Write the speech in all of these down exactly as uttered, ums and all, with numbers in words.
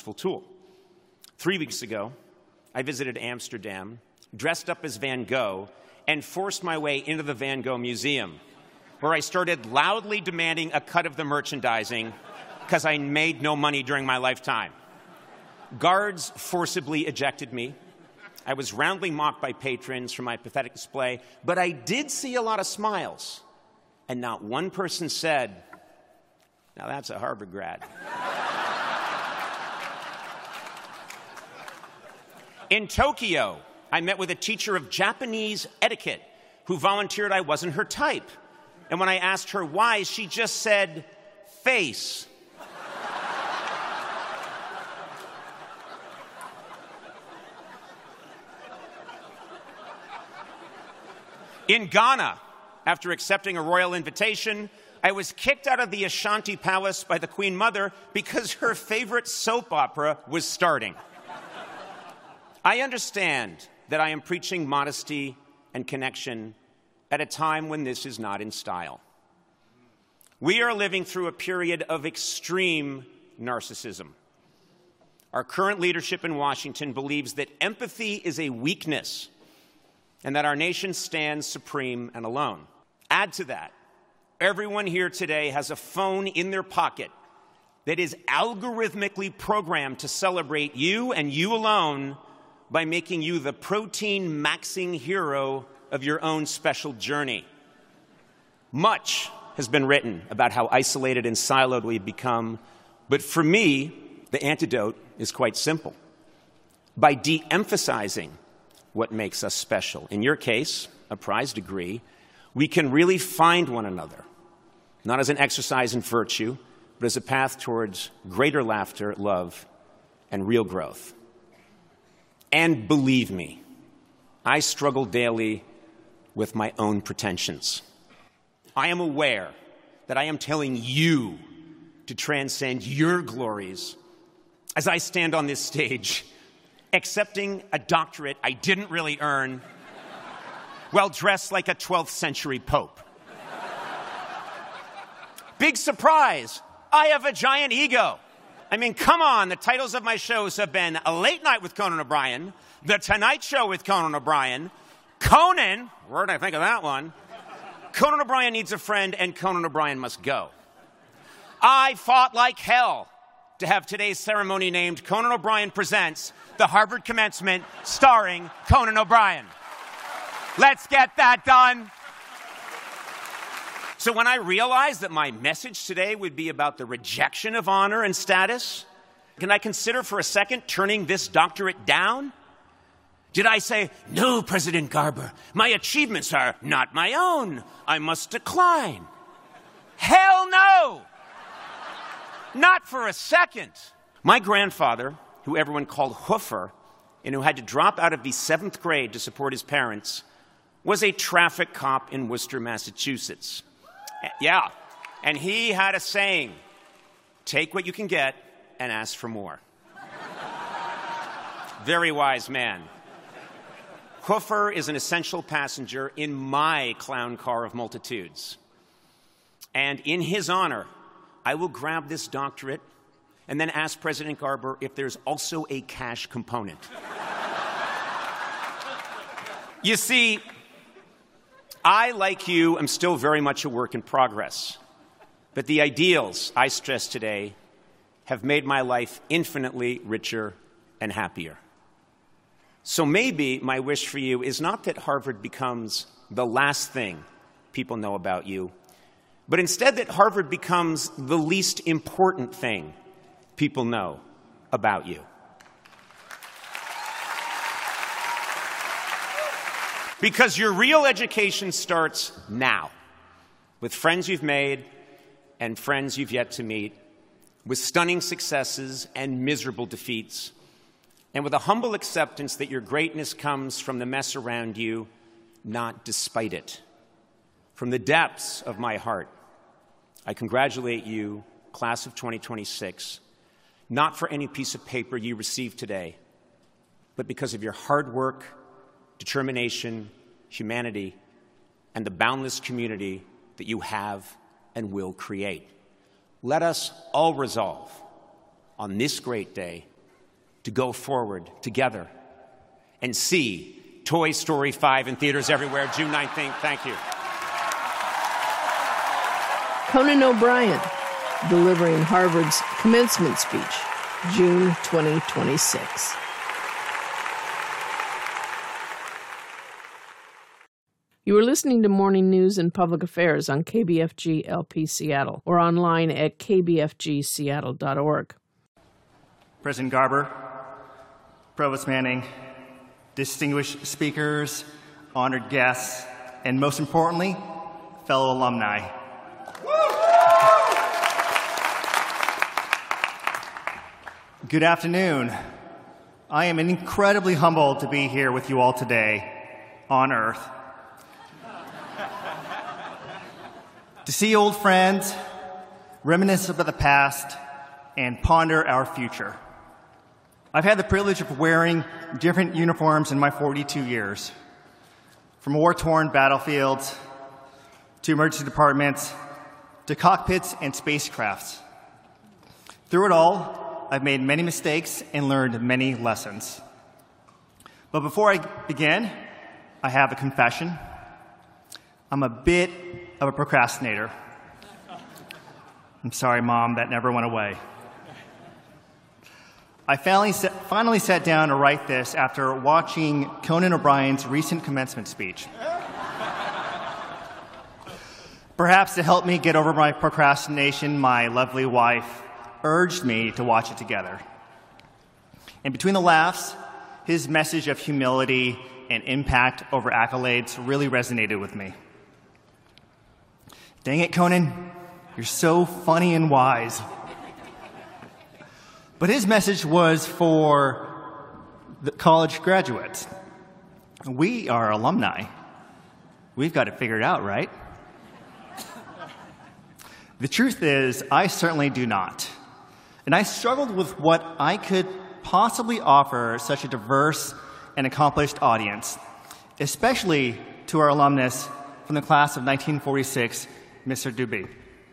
useful tool. Three weeks ago, I visited Amsterdam, dressed up as Van Gogh, and forced my way into the Van Gogh Museum, where I started loudly demanding a cut of the merchandising because I made no money during my lifetime. Guards forcibly ejected me. I was roundly mocked by patrons for my pathetic display, but I did see a lot of smiles, and not one person said, "Now that's a Harvard grad." In Tokyo, I met with a teacher of Japanese etiquette who volunteered I wasn't her type. And when I asked her why, she just said, "Face." In Ghana, after accepting a royal invitation, I was kicked out of the Ashanti Palace by the Queen Mother because her favorite soap opera was starting. I understand that I am preaching modesty and connection at a time when this is not in style. We are living through a period of extreme narcissism. Our current leadership in Washington believes that empathy is a weakness and that our nation stands supreme and alone. Add to that, everyone here today has a phone in their pocket that is algorithmically programmed to celebrate you and you alone by making you the protein-maxing hero of your own special journey. Much has been written about how isolated and siloed we've become, but for me, the antidote is quite simple. By de-emphasizing what makes us special, in your case, a prize degree, we can really find one another, not as an exercise in virtue, but as a path towards greater laughter, love, and real growth. And believe me, I struggle daily with my own pretensions. I am aware that I am telling you to transcend your glories as I stand on this stage, accepting a doctorate I didn't really earn, while dressed like a twelfth century pope. Big surprise, I have a giant ego. I mean, come on, the titles of my shows have been A Late Night with Conan O'Brien, The Tonight Show with Conan O'Brien, Conan, where did I think of that one? Conan O'Brien Needs a Friend, and Conan O'Brien Must Go. I fought like hell to have today's ceremony named Conan O'Brien Presents the Harvard Commencement starring Conan O'Brien. Let's get that done. So when I realized that my message today would be about the rejection of honor and status, can I consider for a second turning this doctorate down? Did I say, "No, President Garber, my achievements are not my own. I must decline"? Hell no! Not for a second. My grandfather, who everyone called Hoofer, and who had to drop out of the seventh grade to support his parents, was a traffic cop in Worcester, Massachusetts. Yeah, and he had a saying, "Take what you can get and ask for more." Very wise man. Hoofer is an essential passenger in my clown car of multitudes. And in his honor, I will grab this doctorate and then ask President Garber if there's also a cash component. You see, I, like you, am still very much a work in progress. But the ideals I stress today have made my life infinitely richer and happier. So maybe my wish for you is not that Harvard becomes the last thing people know about you, but instead that Harvard becomes the least important thing people know about you. Because your real education starts now, with friends you've made and friends you've yet to meet, with stunning successes and miserable defeats, and with a humble acceptance that your greatness comes from the mess around you, not despite it. From the depths of my heart, I congratulate you, class of twenty twenty-six, not for any piece of paper you received today, but because of your hard work, determination, humanity, and the boundless community that you have and will create. Let us all resolve on this great day to go forward together and see Toy Story five in theaters everywhere, June nineteenth. Thank you. Conan O'Brien, delivering Harvard's commencement speech, June twenty twenty-six. You are listening to Morning News and Public Affairs on K B F G L P Seattle or online at k b f g seattle dot org. President Garber, Provost Manning, distinguished speakers, honored guests, and most importantly, fellow alumni. Good afternoon. I am incredibly humbled to be here with you all today on Earth. To see old friends, reminisce about the past, and ponder our future. I've had the privilege of wearing different uniforms in my forty-two years, from war-torn battlefields to emergency departments to cockpits and spacecrafts. Through it all, I've made many mistakes and learned many lessons. But before I begin, I have a confession. I'm a bit of a procrastinator. I'm sorry, Mom, that never went away. I finally sat, finally sat down to write this after watching Conan O'Brien's recent commencement speech. Perhaps to help me get over my procrastination, my lovely wife urged me to watch it together. And between the laughs, his message of humility and impact over accolades really resonated with me. Dang it, Conan, you're so funny and wise. But his message was for the college graduates. We are alumni. We've got it figured out, right? The truth is, I certainly do not. And I struggled with what I could possibly offer such a diverse and accomplished audience, especially to our alumnus from the class of nineteen forty-six, Mister Dubé.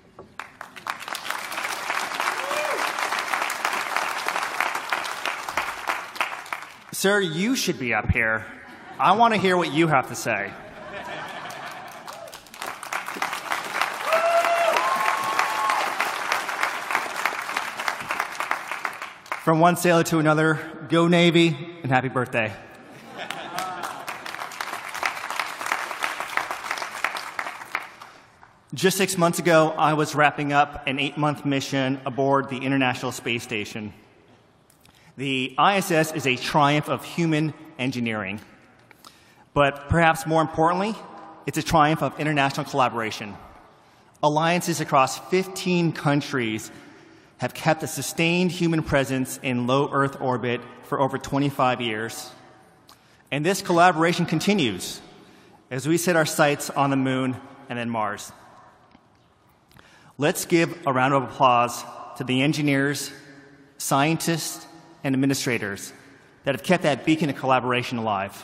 Sir, you should be up here. I want to hear what you have to say. From one sailor to another, go Navy, and happy birthday. Just six months ago, I was wrapping up an eight-month mission aboard the International Space Station. The I S S is a triumph of human engineering. But perhaps more importantly, it's a triumph of international collaboration. Alliances across fifteen countries have kept a sustained human presence in low Earth orbit for over twenty-five years. And this collaboration continues as we set our sights on the moon and then Mars. Let's give a round of applause to the engineers, scientists, and administrators that have kept that beacon of collaboration alive.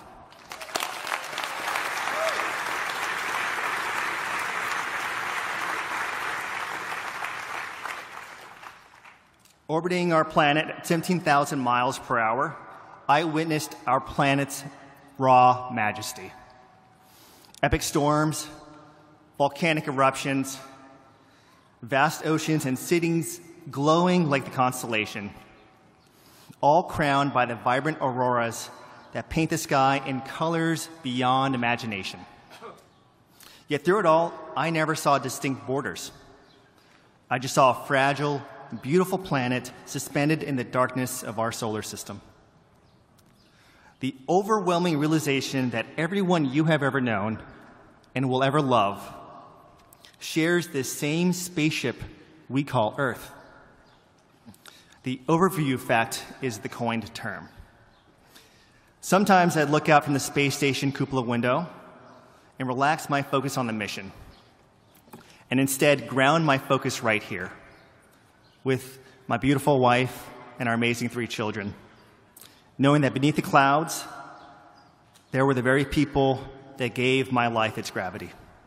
Orbiting our planet at seventeen thousand miles per hour, I witnessed our planet's raw majesty. Epic storms, volcanic eruptions, vast oceans and cities glowing like the constellation, all crowned by the vibrant auroras that paint the sky in colors beyond imagination. Yet through it all, I never saw distinct borders. I just saw a fragile, beautiful planet suspended in the darkness of our solar system. The overwhelming realization that everyone you have ever known and will ever love shares this same spaceship we call Earth. The overview effect is the coined term. Sometimes I'd look out from the space station cupola window and relax my focus on the mission, and instead ground my focus right here with my beautiful wife and our amazing three children, knowing that beneath the clouds, there were the very people that gave my life its gravity.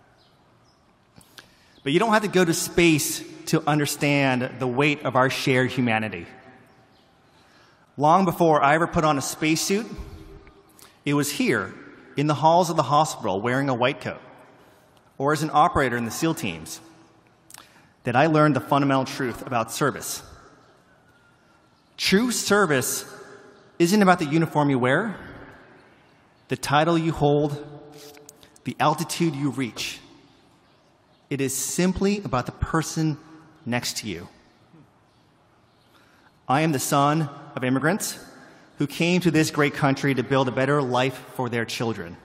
But you don't have to go to space to understand the weight of our shared humanity. Long before I ever put on a spacesuit, it was here, in the halls of the hospital, wearing a white coat, or as an operator in the SEAL teams, that I learned the fundamental truth about service. True service isn't about the uniform you wear, the title you hold, the altitude you reach. It is simply about the person next to you. I am the son of immigrants who came to this great country to build a better life for their children.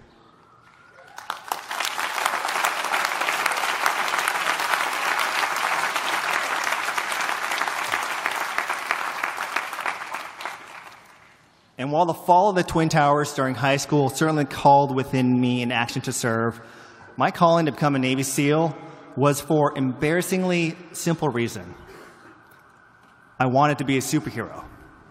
And while the fall of the Twin Towers during high school certainly called within me an action to serve, my calling to become a Navy SEAL was for embarrassingly simple reason. I wanted to be a superhero.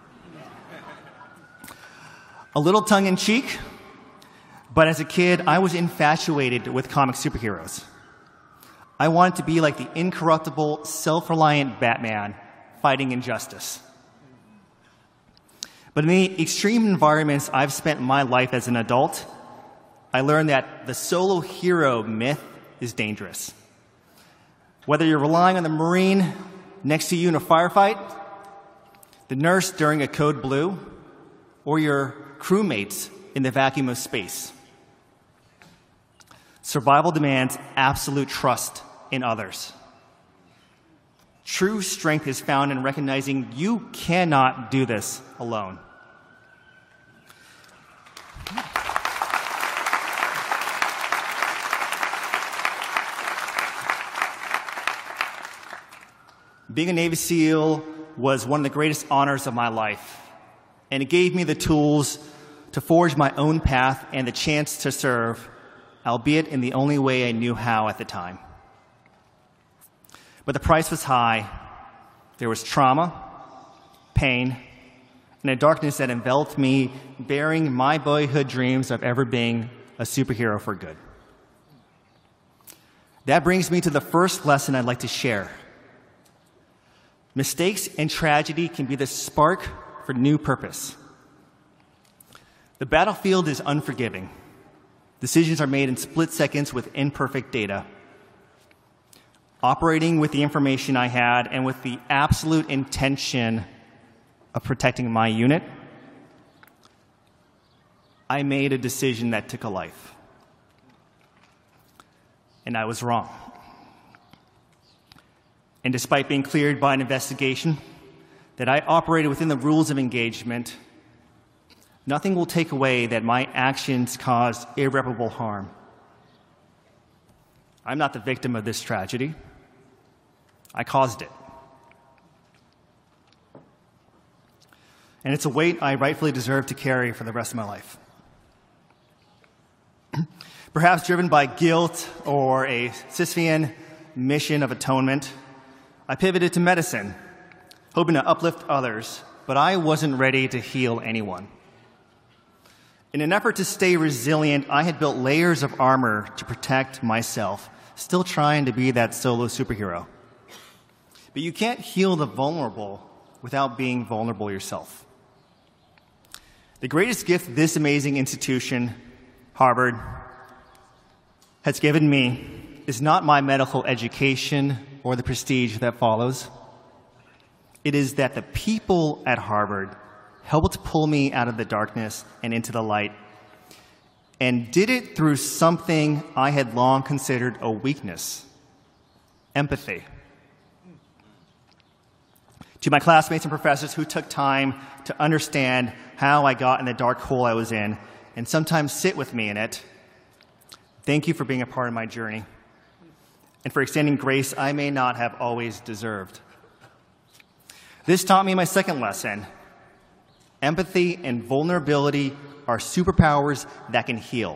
A little tongue-in-cheek, but as a kid, I was infatuated with comic superheroes. I wanted to be like the incorruptible, self-reliant Batman fighting injustice. But in the extreme environments I've spent my life as an adult, I learned that the solo hero myth is dangerous. Whether you're relying on the Marine next to you in a firefight, the nurse during a code blue, or your crewmates in the vacuum of space. Survival demands absolute trust in others. True strength is found in recognizing you cannot do this alone. Being a Navy SEAL was one of the greatest honors of my life, and it gave me the tools to forge my own path and the chance to serve, albeit in the only way I knew how at the time. But the price was high. There was trauma, pain, and a darkness that enveloped me, bearing my boyhood dreams of ever being a superhero for good. That brings me to the first lesson I'd like to share. Mistakes and tragedy can be the spark for new purpose. The battlefield is unforgiving. Decisions are made in split seconds with imperfect data. Operating with the information I had and with the absolute intention of protecting my unit, I made a decision that took a life. And I was wrong. And despite being cleared by an investigation that I operated within the rules of engagement, nothing will take away that my actions caused irreparable harm. I'm not the victim of this tragedy. I caused it. And it's a weight I rightfully deserve to carry for the rest of my life. Perhaps driven by guilt or a Sisyphean mission of atonement, I pivoted to medicine, hoping to uplift others, but I wasn't ready to heal anyone. In an effort to stay resilient, I had built layers of armor to protect myself, still trying to be that solo superhero. But you can't heal the vulnerable without being vulnerable yourself. The greatest gift this amazing institution, Harvard, has given me is not my medical education or the prestige that follows. It is that the people at Harvard helped pull me out of the darkness and into the light, and did it through something I had long considered a weakness: empathy. To my classmates and professors who took time to understand how I got in the dark hole I was in, and sometimes sit with me in it, thank you for being a part of my journey, and for extending grace I may not have always deserved. This taught me my second lesson. Empathy and vulnerability are superpowers that can heal.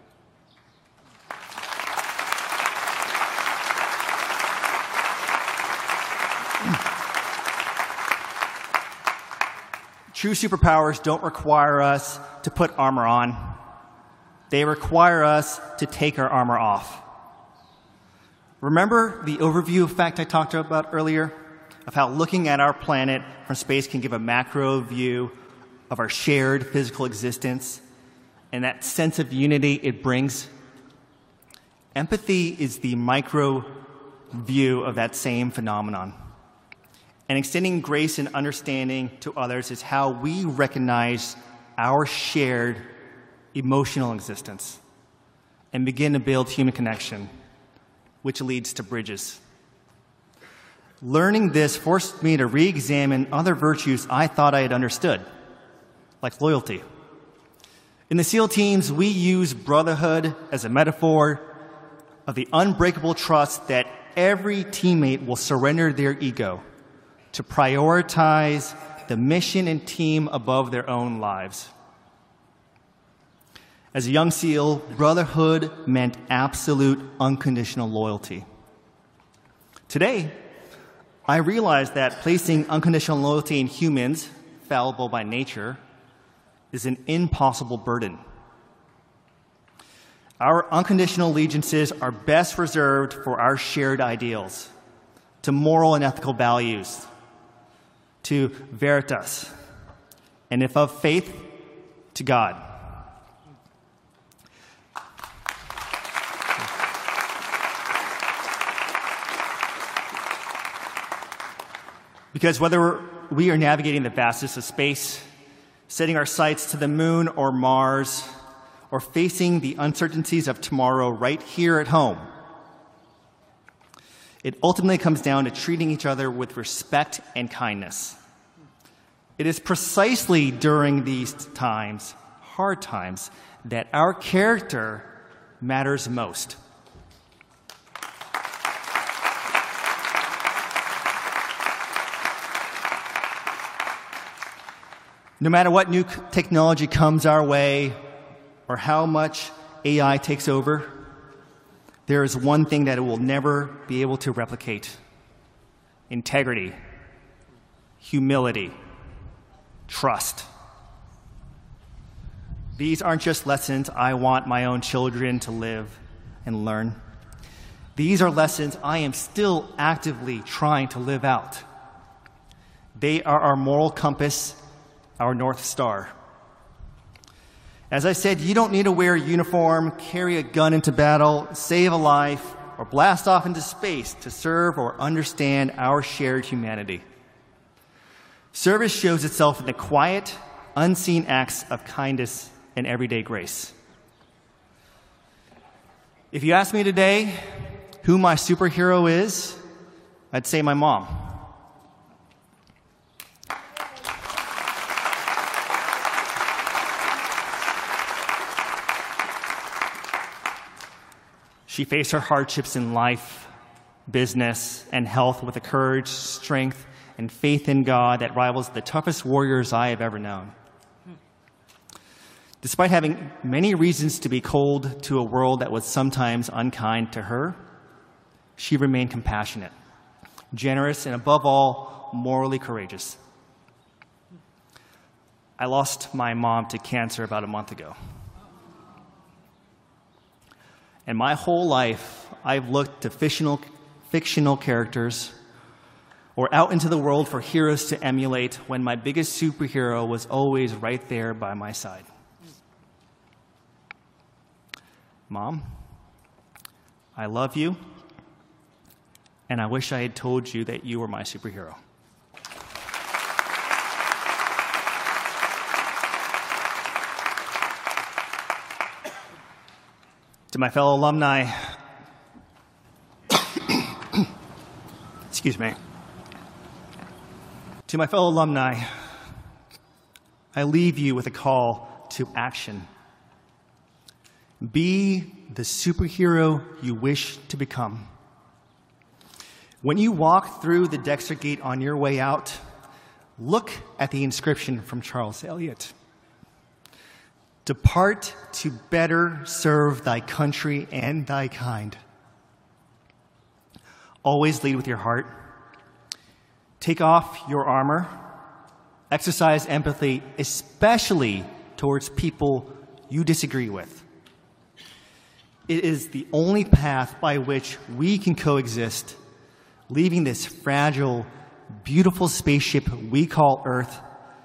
True superpowers don't require us to put armor on. They require us to take our armor off. Remember the overview effect I talked about earlier? Of how looking at our planet from space can give a macro view of our shared physical existence and that sense of unity it brings. Empathy is the micro view of that same phenomenon. And extending grace and understanding to others is how we recognize our shared emotional existence and begin to build human connection, which leads to bridges. Learning this forced me to re-examine other virtues I thought I had understood, like loyalty. In the SEAL teams, we use brotherhood as a metaphor of the unbreakable trust that every teammate will surrender their ego to prioritize the mission and team above their own lives. As a young SEAL, brotherhood meant absolute unconditional loyalty. Today, I realize that placing unconditional loyalty in humans, fallible by nature, is an impossible burden. Our unconditional allegiances are best reserved for our shared ideals, to moral and ethical values, to veritas, and if of faith, to God. Because whether we are navigating the vastness of space, setting our sights to the moon or Mars, or facing the uncertainties of tomorrow right here at home, it ultimately comes down to treating each other with respect and kindness. It is precisely during these times, hard times, that our character matters most. No matter what new technology comes our way or how much A I takes over, there is one thing that it will never be able to replicate: integrity, humility, trust. These aren't just lessons I want my own children to live and learn. These are lessons I am still actively trying to live out. They are our moral compass, our North Star. As I said, you don't need to wear a uniform, carry a gun into battle, save a life, or blast off into space to serve or understand our shared humanity. Service shows itself in the quiet, unseen acts of kindness and everyday grace. If you ask me today who my superhero is, I'd say my mom. She faced her hardships in life, business, and health with a courage, strength, and faith in God that rivals the toughest warriors I have ever known. Despite having many reasons to be cold to a world that was sometimes unkind to her, she remained compassionate, generous, and above all, morally courageous. I lost my mom to cancer about a month ago. And my whole life, I've looked to fictional, fictional characters or out into the world for heroes to emulate when my biggest superhero was always right there by my side. Mom, I love you, and I wish I had told you that you were my superhero. To my fellow alumni, excuse me. To my fellow alumni, I leave you with a call to action. Be the superhero you wish to become. When you walk through the Dexter Gate on your way out, look at the inscription from Charles Eliot. Depart to better serve thy country and thy kind. Always lead with your heart. Take off your armor. Exercise empathy, especially towards people you disagree with. It is the only path by which we can coexist, leaving this fragile, beautiful spaceship we call Earth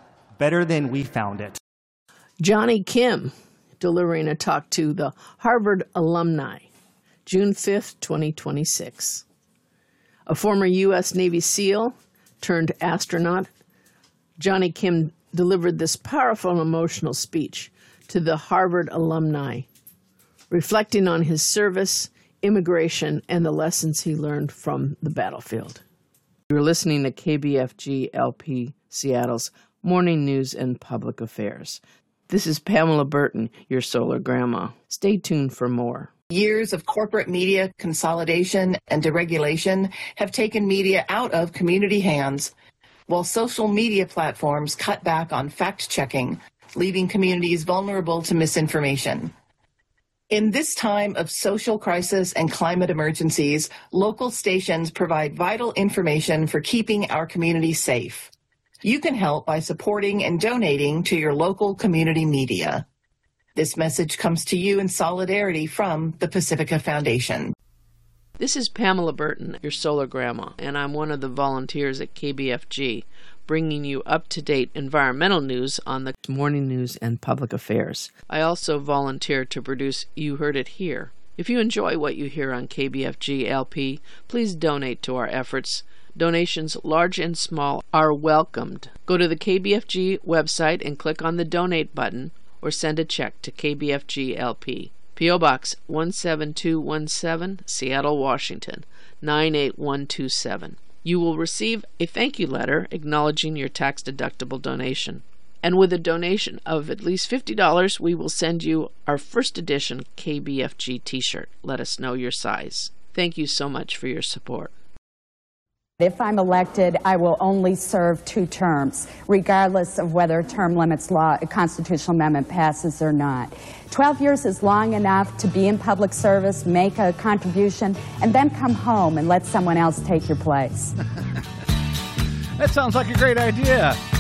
better than we found it. Johnny Kim delivering a talk to the Harvard alumni, June fifth, twenty twenty-six. A former U S Navy SEAL turned astronaut, Johnny Kim delivered this powerful and emotional speech to the Harvard alumni, reflecting on his service, immigration, and the lessons he learned from the battlefield. You're listening to K B F G L P Seattle's Morning News and Public Affairs. This is Pamela Burton, your solar grandma. Stay tuned for more. Years of corporate media consolidation and deregulation have taken media out of community hands, while social media platforms cut back on fact-checking, leaving communities vulnerable to misinformation. In this time of social crisis and climate emergencies, local stations provide vital information for keeping our communities safe. You can help by supporting and donating to your local community media. This message comes to you in solidarity from the Pacifica Foundation. This is Pamela Burton, your solar grandma, and I'm one of the volunteers at K B F G, bringing you up-to-date environmental news on the Morning News and Public Affairs. I also volunteer to produce You Heard It Here. If you enjoy what you hear on K B F G L P, please donate to our efforts. Donations, large and small, are welcomed. Go to the K B F G website and click on the Donate button, or send a check to K B F G L P. P O Box one seven two one seven, Seattle, Washington, nine eight one two seven. You will receive a thank you letter acknowledging your tax-deductible donation. And with a donation of at least fifty dollars, we will send you our first edition K B F G t-shirt. Let us know your size. Thank you so much for your support. If I'm elected, I will only serve two terms, regardless of whether a term limits law, a constitutional amendment passes or not. Twelve years is long enough to be in public service, make a contribution, and then come home and let someone else take your place. That sounds like a great idea.